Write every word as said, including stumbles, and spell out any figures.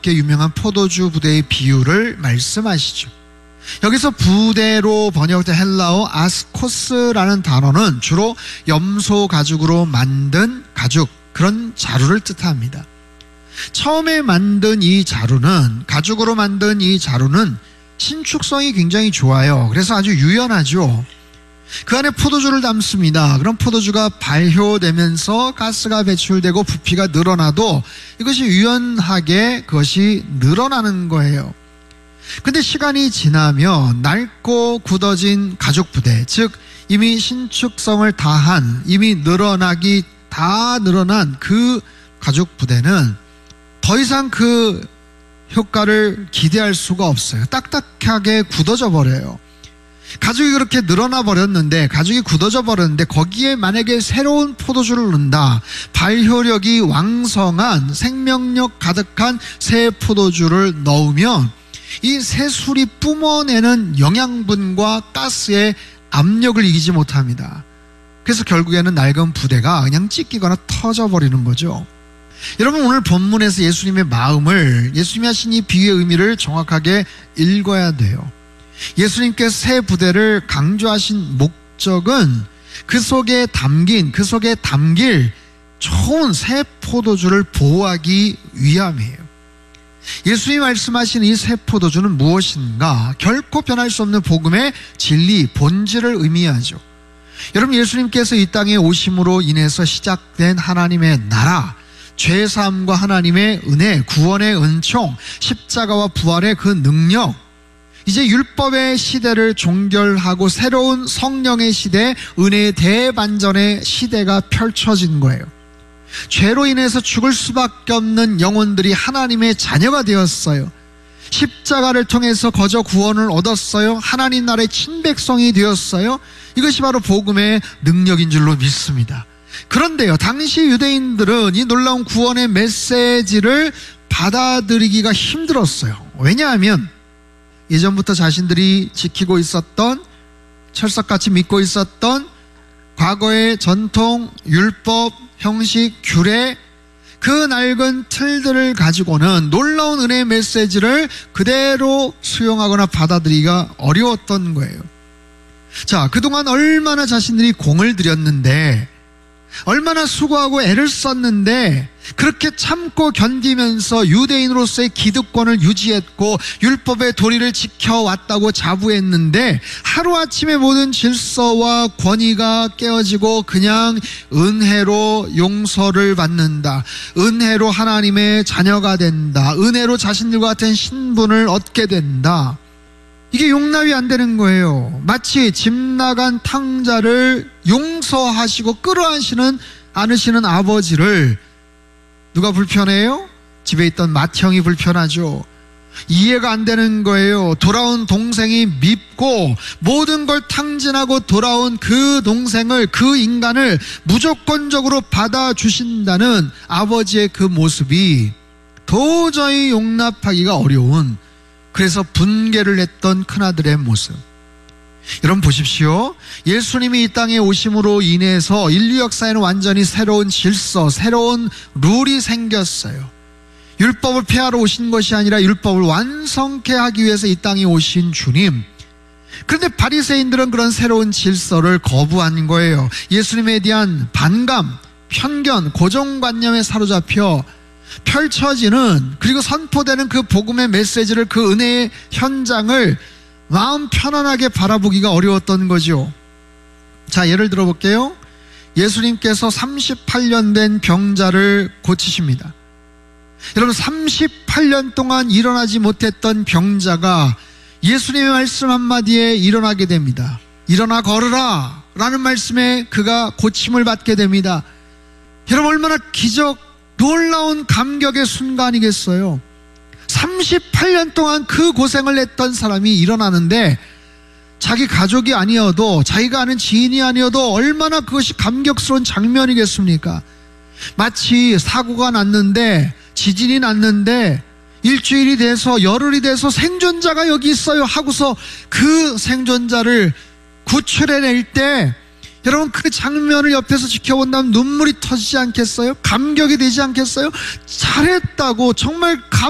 유명한 포도주 부대의 비유를 말씀하시죠. 여기서 부대로 번역된 헬라어 아스코스라는 단어는 주로 염소 가죽으로 만든 가죽, 그런 자루를 뜻합니다. 처음에 만든 이 자루는, 가죽으로 만든 이 자루는 신축성이 굉장히 좋아요. 그래서 아주 유연하죠. 그 안에 포도주를 담습니다. 그럼 포도주가 발효되면서 가스가 배출되고 부피가 늘어나도 이것이 유연하게 그것이 늘어나는 거예요. 근데 시간이 지나면 낡고 굳어진 가죽 부대, 즉 이미 신축성을 다한, 이미 늘어나기 다 늘어난 그 가죽 부대는 더 이상 그 효과를 기대할 수가 없어요. 딱딱하게 굳어져 버려요. 가죽이 그렇게 늘어나 버렸는데, 가죽이 굳어져 버렸는데 거기에 만약에 새로운 포도주를 넣는다, 발효력이 왕성한, 생명력 가득한 새 포도주를 넣으면 이 새 술이 뿜어내는 영양분과 가스의 압력을 이기지 못합니다. 그래서 결국에는 낡은 부대가 그냥 찢기거나 터져버리는 거죠. 여러분, 오늘 본문에서 예수님의 마음을, 예수님이 하신 이 비유의 의미를 정확하게 읽어야 돼요. 예수님께서 새 부대를 강조하신 목적은 그 속에 담긴, 그 속에 담길 좋은 새 포도주를 보호하기 위함이에요. 예수님이 말씀하신 이 새 포도주는 무엇인가? 결코 변할 수 없는 복음의 진리, 본질을 의미하죠. 여러분, 예수님께서 이 땅에 오심으로 인해서 시작된 하나님의 나라, 죄사함과 하나님의 은혜, 구원의 은총, 십자가와 부활의 그 능력, 이제 율법의 시대를 종결하고 새로운 성령의 시대, 은혜의 대반전의 시대가 펼쳐진 거예요. 죄로 인해서 죽을 수밖에 없는 영혼들이 하나님의 자녀가 되었어요. 십자가를 통해서 거저 구원을 얻었어요. 하나님 나라의 친백성이 되었어요. 이것이 바로 복음의 능력인 줄로 믿습니다. 그런데요, 당시 유대인들은 이 놀라운 구원의 메시지를 받아들이기가 힘들었어요. 왜냐하면 예전부터 자신들이 지키고 있었던, 철석같이 믿고 있었던 과거의 전통, 율법, 형식, 규례, 그 낡은 틀들을 가지고는 놀라운 은혜의 메시지를 그대로 수용하거나 받아들이기가 어려웠던 거예요. 자, 그동안 얼마나 자신들이 공을 들였는데, 얼마나 수고하고 애를 썼는데, 그렇게 참고 견디면서 유대인으로서의 기득권을 유지했고 율법의 도리를 지켜왔다고 자부했는데, 하루아침에 모든 질서와 권위가 깨어지고 그냥 은혜로 용서를 받는다, 은혜로 하나님의 자녀가 된다, 은혜로 자신들과 같은 신분을 얻게 된다, 이게 용납이 안 되는 거예요. 마치 집 나간 탕자를 용서하시고 끌어안시는 않으시는 아버지를 누가 불편해요? 집에 있던 맏형이 불편하죠. 이해가 안 되는 거예요. 돌아온 동생이 밉고 모든 걸 탕진하고 돌아온 그 동생을, 그 인간을 무조건적으로 받아주신다는 아버지의 그 모습이 도저히 용납하기가 어려운, 그래서 분개를 했던 큰아들의 모습. 여러분 보십시오. 예수님이 이 땅에 오심으로 인해서 인류 역사에는 완전히 새로운 질서, 새로운 룰이 생겼어요. 율법을 폐하러 오신 것이 아니라 율법을 완성케 하기 위해서 이 땅에 오신 주님. 그런데 바리새인들은 그런 새로운 질서를 거부한 거예요. 예수님에 대한 반감, 편견, 고정관념에 사로잡혀 펼쳐지는, 그리고 선포되는 그 복음의 메시지를, 그 은혜의 현장을 마음 편안하게 바라보기가 어려웠던 거죠. 자, 예를 들어 볼게요. 예수님께서 삼십팔 년 된 병자를 고치십니다. 여러분, 삼십팔 년 동안 일어나지 못했던 병자가 예수님의 말씀 한마디에 일어나게 됩니다. 일어나 걸으라 라는 말씀에 그가 고침을 받게 됩니다. 여러분, 얼마나 기적, 놀라운 감격의 순간이겠어요. 삼십팔 년 동안 그 고생을 했던 사람이 일어나는데, 자기 가족이 아니어도, 자기가 아는 지인이 아니어도 얼마나 그것이 감격스러운 장면이겠습니까? 마치 사고가 났는데, 지진이 났는데 일주일이 돼서, 열흘이 돼서 생존자가 여기 있어요 하고서 그 생존자를 구출해낼 때, 여러분, 그 장면을 옆에서 지켜본다면 눈물이 터지지 않겠어요? 감격이 되지 않겠어요? 잘했다고, 정말 감